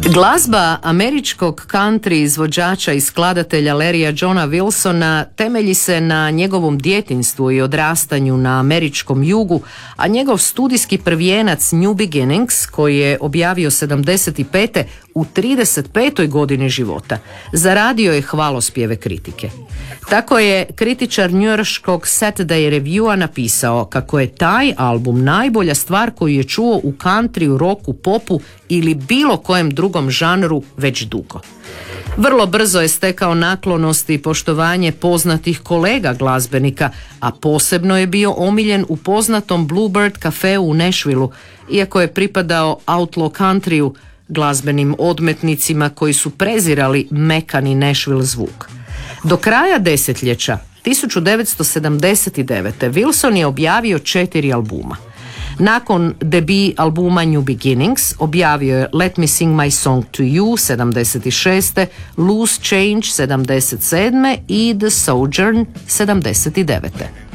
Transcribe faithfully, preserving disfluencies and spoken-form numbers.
Glazba američkog country izvođača i skladatelja Larrya Johna Wilsona temelji se na njegovom djetinjstvu i odrastanju na američkom jugu, a njegov studijski prvijenac New Beginnings, koji je objavio sedamdeset pete u trideset petoj godini života, zaradio je hvalospjeve kritike. Tako je kritičar njujorškog Saturday Reviewa napisao kako je taj album najbolja stvar koju je čuo u countryu, rocku, popu ili bilo kojem drugom žanru već dugo. Vrlo brzo je stekao naklonosti i poštovanje poznatih kolega glazbenika, a posebno je bio omiljen u poznatom Bluebird kafeu u Nashvilleu, iako je pripadao outlaw countryu, glazbenim odmetnicima koji su prezirali mekani Nashville zvuk. Do kraja desetljeća tisuću devetsto sedamdeset devete. Wilson je objavio četiri albuma. Nakon debi albuma New Beginnings objavio je Let Me Sing My Song to You sedamdeset šeste. Loose Change sedamdeset sedme i The Sojourn sedamdeset devete.